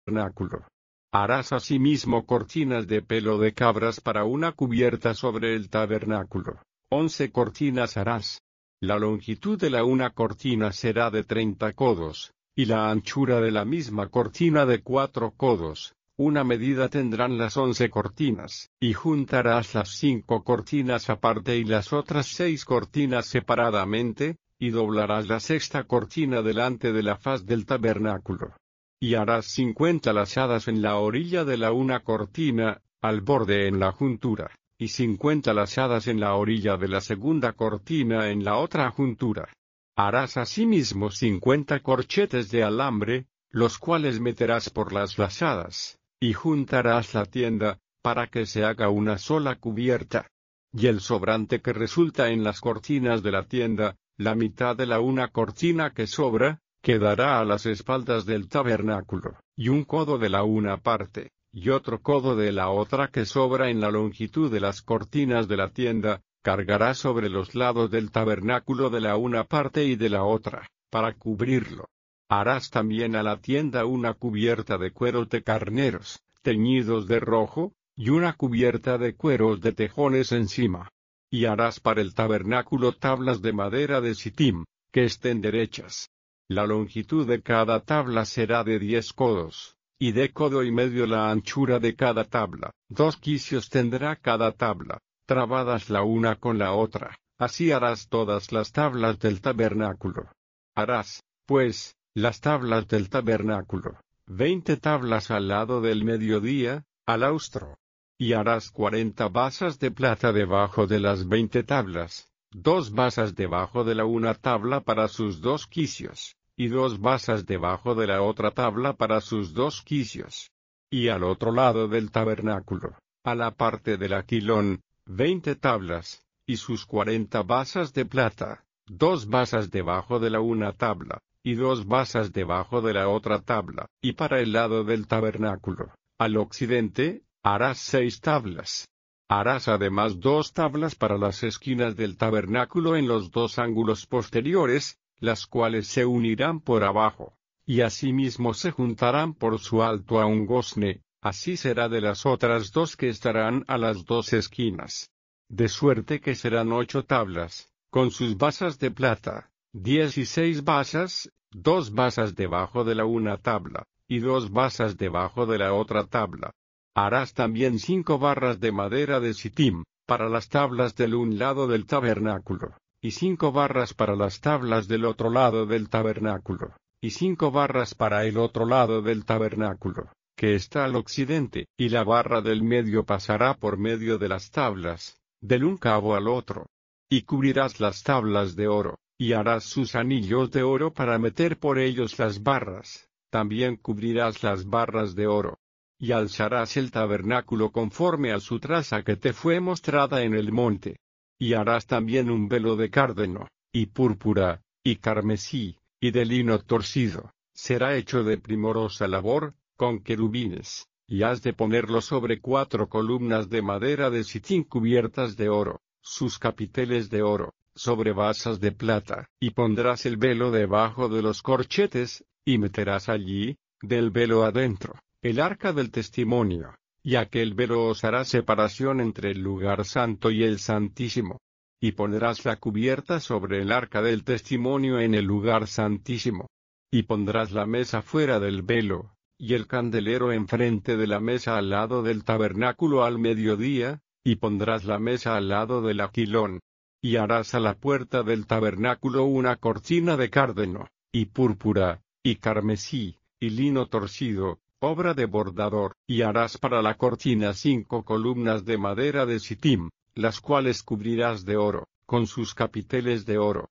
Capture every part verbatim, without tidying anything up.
tabernáculo. Harás asimismo cortinas de pelo de cabras para una cubierta sobre el tabernáculo. Once cortinas harás. La longitud de la una cortina será de treinta codos, y la anchura de la misma cortina de cuatro codos. Una medida tendrán las once cortinas, y juntarás las cinco cortinas aparte y las otras seis cortinas separadamente, y doblarás la sexta cortina delante de la faz del tabernáculo. Y harás cincuenta lazadas en la orilla de la una cortina, al borde en la juntura, y cincuenta lazadas en la orilla de la segunda cortina en la otra juntura. Harás asimismo cincuenta corchetes de alambre, los cuales meterás por las lazadas, y juntarás la tienda, para que se haga una sola cubierta. Y el sobrante que resulta en las cortinas de la tienda, la mitad de la una cortina que sobra, quedará a las espaldas del tabernáculo, y un codo de la una parte, y otro codo de la otra que sobra en la longitud de las cortinas de la tienda, cargará sobre los lados del tabernáculo de la una parte y de la otra, para cubrirlo. Harás también a la tienda una cubierta de cueros de carneros, teñidos de rojo, y una cubierta de cueros de tejones encima. Y harás para el tabernáculo tablas de madera de sitim, que estén derechas. La longitud de cada tabla será de diez codos, y de codo y medio la anchura de cada tabla. Dos quicios tendrá cada tabla, trabadas la una con la otra. Así harás todas las tablas del tabernáculo. Harás, pues, las tablas del tabernáculo, veinte tablas al lado del mediodía, al austro. Y harás cuarenta basas de plata debajo de las veinte tablas, dos basas debajo de la una tabla para sus dos quicios, y dos basas debajo de la otra tabla para sus dos quicios. Y al otro lado del tabernáculo, a la parte del aquilón, veinte tablas, y sus cuarenta basas de plata, dos basas debajo de la una tabla, y dos basas debajo de la otra tabla. Y para el lado del tabernáculo, al occidente, harás seis tablas. Harás además dos tablas para las esquinas del tabernáculo en los dos ángulos posteriores, las cuales se unirán por abajo, y asimismo se juntarán por su alto a un gozne. Así será de las otras dos que estarán a las dos esquinas. De suerte que serán ocho tablas, con sus basas de plata, diez y seis basas, dos basas debajo de la una tabla, y dos basas debajo de la otra tabla. Harás también cinco barras de madera de sitim, para las tablas del un lado del tabernáculo, y cinco barras para las tablas del otro lado del tabernáculo, y cinco barras para el otro lado del tabernáculo, que está al occidente, y la barra del medio pasará por medio de las tablas, del un cabo al otro. Y cubrirás las tablas de oro, y harás sus anillos de oro para meter por ellos las barras, también cubrirás las barras de oro. Y alzarás el tabernáculo conforme a su traza que te fue mostrada en el monte. Y harás también un velo de cárdeno, y púrpura, y carmesí, y de lino torcido. Será hecho de primorosa labor, con querubines, y has de ponerlo sobre cuatro columnas de madera de sitín cubiertas de oro, sus capiteles de oro, sobre basas de plata. Y pondrás el velo debajo de los corchetes, y meterás allí, del velo adentro, el arca del testimonio, y aquel velo os hará separación entre el lugar santo y el santísimo. Y pondrás la cubierta sobre el arca del testimonio en el lugar santísimo. Y pondrás la mesa fuera del velo, y el candelero enfrente de la mesa al lado del tabernáculo al mediodía, y pondrás la mesa al lado del aquilón. Y harás a la puerta del tabernáculo una cortina de cárdeno, y púrpura, y carmesí, y lino torcido, obra de bordador, y harás para la cortina cinco columnas de madera de sitim, las cuales cubrirás de oro, con sus capiteles de oro.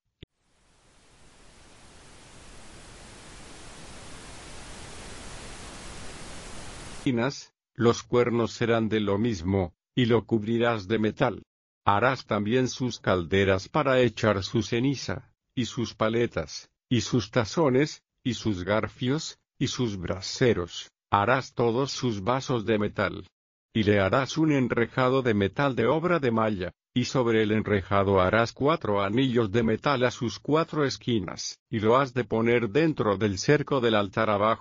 Los cuernos serán de lo mismo, y lo cubrirás de metal. Harás también sus calderas para echar su ceniza, y sus paletas, y sus tazones, y sus garfios, y sus braseros. Harás todos sus vasos de metal. Y le harás un enrejado de metal de obra de malla, y sobre el enrejado harás cuatro anillos de metal a sus cuatro esquinas, y lo has de poner dentro del cerco del altar abajo,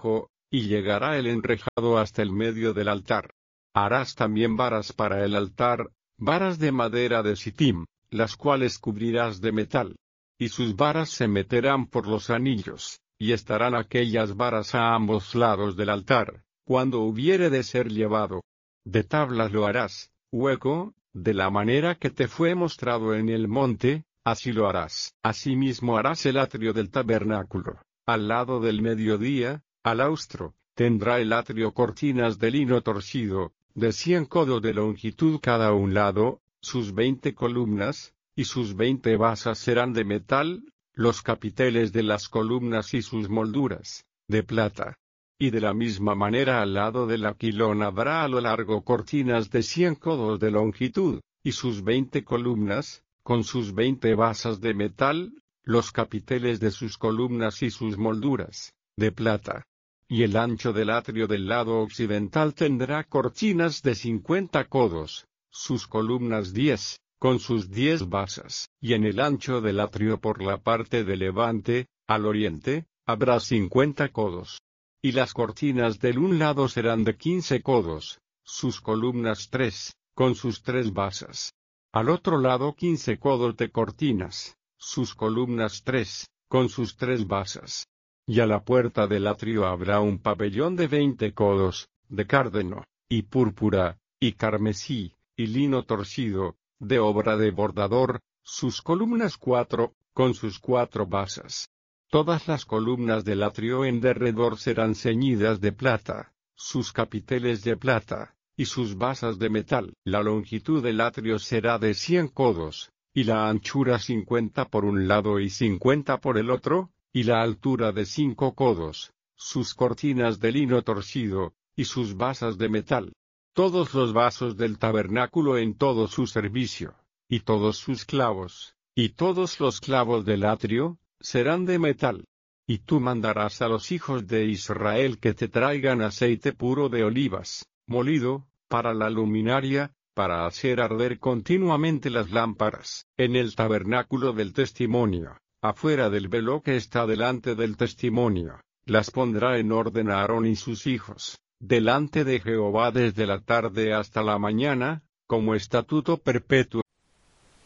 y llegará el enrejado hasta el medio del altar. Harás también varas para el altar, varas de madera de sitim, las cuales cubrirás de metal. Y sus varas se meterán por los anillos, y estarán aquellas varas a ambos lados del altar, cuando hubiere de ser llevado. De tablas lo harás, hueco, de la manera que te fue mostrado en el monte, así lo harás. Asimismo harás el atrio del tabernáculo. Al lado del mediodía, al austro, tendrá el atrio cortinas de lino torcido, de cien codos de longitud cada un lado, sus veinte columnas, y sus veinte basas serán de metal, los capiteles de las columnas y sus molduras, de plata. Y de la misma manera al lado del aquilón habrá a lo largo cortinas de cien codos de longitud, y sus veinte columnas, con sus veinte basas de metal, los capiteles de sus columnas y sus molduras, de plata. Y el ancho del atrio del lado occidental tendrá cortinas de cincuenta codos, sus columnas diez, con sus diez basas. Y en el ancho del atrio por la parte de levante, al oriente, habrá cincuenta codos. Y las cortinas del un lado serán de quince codos, sus columnas tres, con sus tres basas. Al otro lado quince codos de cortinas, sus columnas tres, con sus tres basas. Y a la puerta del atrio habrá un pabellón de veinte codos, de cárdeno, y púrpura, y carmesí, y lino torcido, de obra de bordador, sus columnas cuatro, con sus cuatro basas. Todas las columnas del atrio en derredor serán ceñidas de plata, sus capiteles de plata, y sus basas de metal. La longitud del atrio será de cien codos, y la anchura cincuenta por un lado y cincuenta por el otro, y la altura de cinco codos, sus cortinas de lino torcido, y sus basas de metal. Todos los vasos del tabernáculo en todo su servicio, y todos sus clavos, y todos los clavos del atrio, serán de metal. Y tú mandarás a los hijos de Israel que te traigan aceite puro de olivas, molido, para la luminaria, para hacer arder continuamente las lámparas, en el tabernáculo del testimonio, afuera del velo que está delante del testimonio. Las pondrá en orden a Aarón y sus hijos, delante de Jehová desde la tarde hasta la mañana, como estatuto perpetuo.